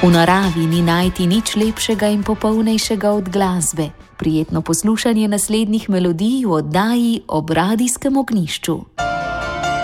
V naravi ni najti nič lepšega in popolnejšega od glasbe. Prijetno poslušanje naslednjih melodij v oddaji Ob radijskem ognjišču.